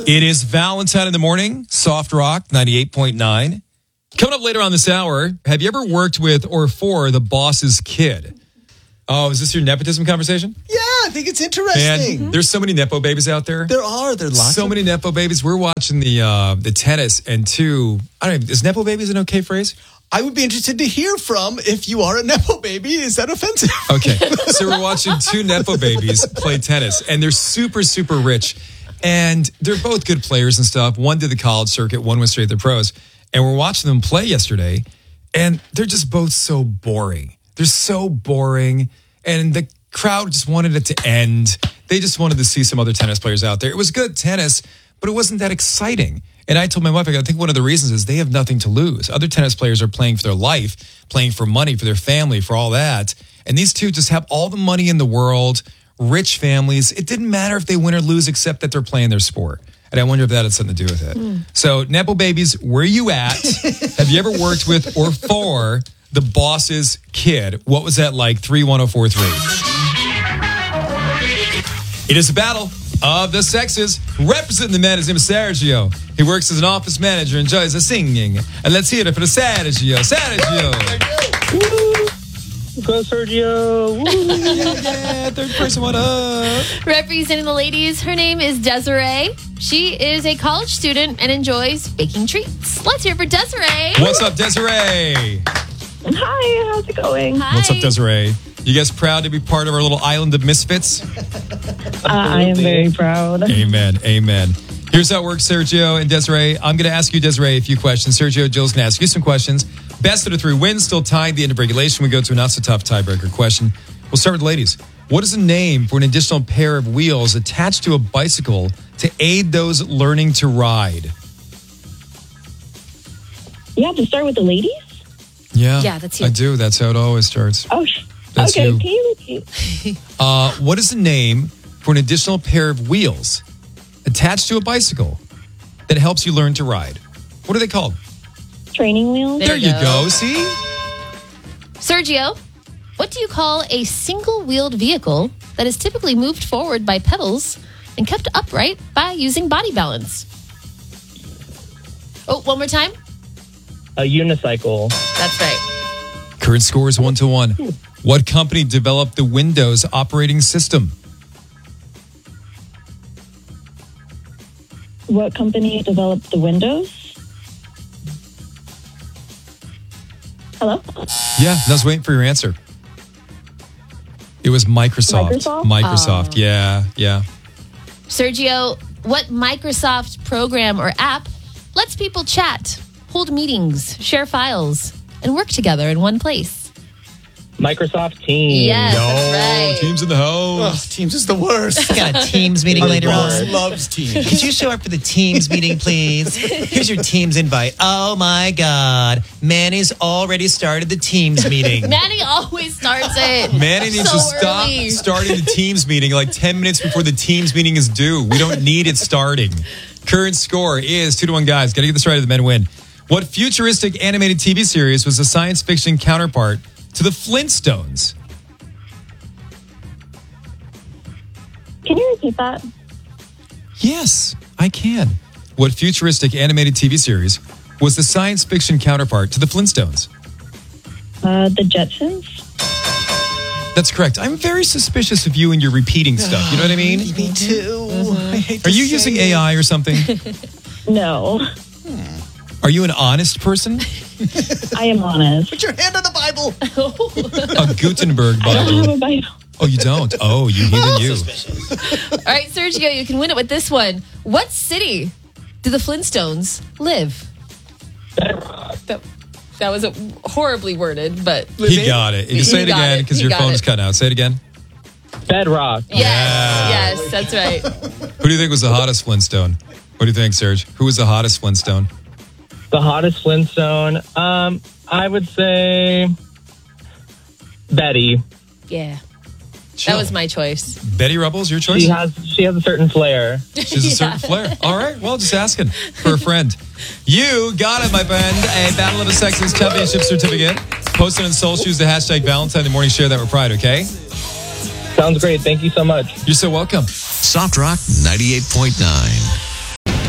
It is Valentine in the morning, Soft Rock 98.9. Coming up later on this hour, have you ever worked with or for the boss's kid? Oh, is this your nepotism conversation? Yeah, I think it's interesting. And there's so many Nepo babies out there. There are lots. So many Nepo babies. We're watching the tennis and I don't know, is Nepo babies an okay phrase? I would be interested to hear from if you are a Nepo baby. Is that offensive? Okay, so we're watching two Nepo babies play tennis, and they're super, super rich. And they're both good players and stuff. One did the college circuit, one went straight to the pros. And we're watching them play yesterday, and they're just both so boring. They're so boring, and the crowd just wanted it to end. They just wanted to see some other tennis players out there. It was good tennis, but it wasn't that exciting. And I told my wife, I think one of the reasons is they have nothing to lose. Other tennis players are playing for their life, playing for money, for their family, for all that. And these two just have all the money in the world, rich families. It didn't matter if they win or lose, except that they're playing their sport. And I wonder if that had something to do with it. So, Nepo babies, where are you at? Have you ever worked with or for the boss's kid? What was that like? 31043. It is a battle of the sexes. Representing the man, his name is Sergio. He works as an office manager, enjoys the singing. And let's hear it for the Sergio. Sergio. Go, Sergio. Yeah, third person, what up? Representing the ladies, her name is Desiree. She is a college student and enjoys baking treats. Let's hear it for Desiree. What's up, Desiree? Hi, how's it going? Hi. What's up, Desiree? You guys proud to be part of our little island of misfits? I am very proud. Amen. Amen. Here's how it works, Sergio and Desiree. I'm going to ask you, Desiree, a few questions. Sergio, Jill's going to ask you some questions. Best of the three wins, still tied. The end of regulation. We go to a not-so-tough tiebreaker question. We'll start with the ladies. What is the name for an additional pair of wheels attached to a bicycle to aid those learning to ride? You have to start with the ladies? Yeah, that's you. I do. That's how it always starts. Oh, That's okay. you. Can you repeat? What is the name for an additional pair of wheels attached to a bicycle that helps you learn to ride? What are they called? Training wheels? There you go. See? Sergio, what do you call a single-wheeled vehicle that is typically moved forward by pedals and kept upright by using body balance? Oh, one more time? A unicycle. That's right. Current score is 1-1. What company developed the Windows operating system? What company developed the Windows? Hello? Yeah, I was waiting for your answer. It was Microsoft. Microsoft? Yeah. Sergio, what Microsoft program or app lets people chat, hold meetings, share files, and work together in one place? Microsoft Teams. Yes, that's right. Teams in the house. Teams is the worst. Got a Teams meeting later boss on. loves Teams. Could you show up for the Teams meeting, please? Here's your Teams invite. Oh, my God. Manny's already started the Teams meeting. Manny always starts it. Manny needs so to stop early. starting the Teams meeting like 10 minutes before the Teams meeting is due. We don't need it starting. Current score is 2-1, guys. Got to get this right or the men win. What futuristic animated TV series was the science fiction counterpart to the Flintstones? Can you repeat that? Yes, I can. What futuristic animated TV series was the science fiction counterpart to the Flintstones? The Jetsons? That's correct. I'm very suspicious of you and your repeating stuff. You know what I mean? Me too. I hate Are to you say using it. AI or something? No. Are you an honest person? I am honest. Put your hand on the Bible. A Gutenberg I don't have Bible. a Bible. Oh, you don't? Oh, you heathen you. All right, Sergio, you can win it with this one. What city do the Flintstones live? That was horribly worded, but... He got it. You say it got again it. because He your got phone's it. cut out. Say it again. Bedrock. Yes, that's right. Who do you think was the hottest Flintstone? What do you think, Serge? Who was the hottest Flintstone? The hottest Flintstone. I would say Betty. Yeah, Chill. that was my choice. Betty Rubble's your choice? She has a certain flair. She has a certain flair. All right. Well, just asking for a friend. You got it, my friend. A Battle of the Sexes Championship certificate. Post it on social. Use the hashtag Valentine in the morning. Share that with pride, okay? Sounds great. Thank you so much. You're so welcome. Soft Rock 98.9.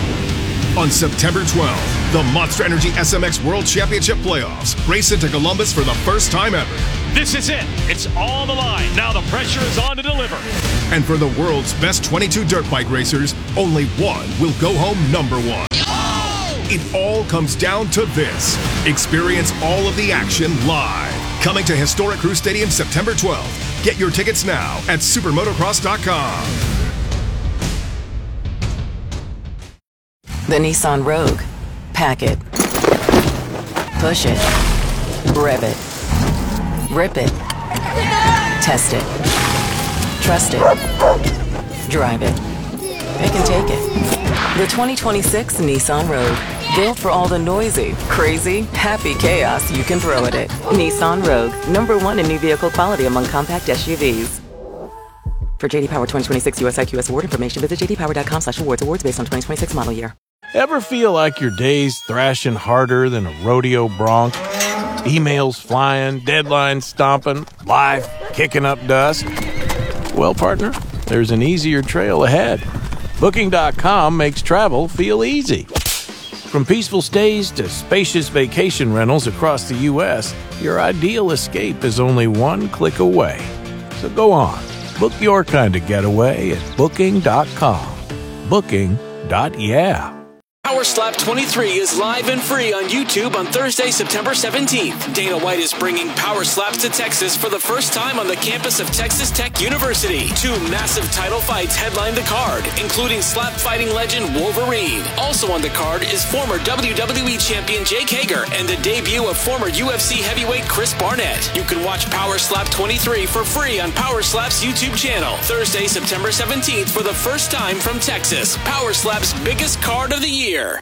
On September 12th, the Monster Energy SMX World Championship Playoffs race into Columbus for the first time ever. This is it. It's on the line. Now the pressure is on to deliver. And for the world's best 22 dirt bike racers, only one will go home number one. It all comes down to this. Experience all of the action live. Coming to Historic Crew Stadium September 12th. Get your tickets now at supermotocross.com. The Nissan Rogue. Pack it. Push it. Rev it. Rip it. Test it. Trust it. Drive it. Pick and take it. The 2026 Nissan Rogue. Built for all the noisy, crazy, happy chaos you can throw at it. Nissan Rogue. #1 in new vehicle quality among compact SUVs. For JD Power 2026 US IQS award information, visit jdpower.com/awards. Awards based on 2026 model year. Ever feel like your day's thrashing harder than a rodeo bronc? Emails flying, deadlines stomping, life kicking up dust? Well, partner, there's an easier trail ahead. Booking.com makes travel feel easy. From peaceful stays to spacious vacation rentals across the U.S., your ideal escape is only one click away. So go on, book your kind of getaway at Booking.com. Booking.yeah. Power Slap 23 is live and free on YouTube on Thursday, September 17th. Dana White is bringing Power Slaps to Texas for the first time on the campus of Texas Tech University. 2 massive title fights headline the card, including slap fighting legend Wolverine. Also on the card is former WWE champion Jake Hager and the debut of former UFC heavyweight Chris Barnett. You can watch Power Slap 23 for free on Power Slap's YouTube channel. Thursday, September 17th for the first time from Texas. Power Slap's biggest card of the year.